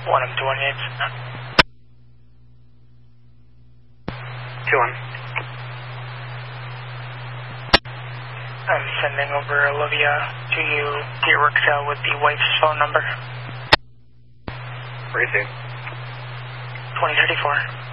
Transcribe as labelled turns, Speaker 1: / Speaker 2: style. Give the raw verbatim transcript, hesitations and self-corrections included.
Speaker 1: one up to one eight.
Speaker 2: two one.
Speaker 1: I'm sending over Olivia to you, Deer Work Cell with the wife's phone number.
Speaker 2: Racing.
Speaker 1: twenty thirty-four.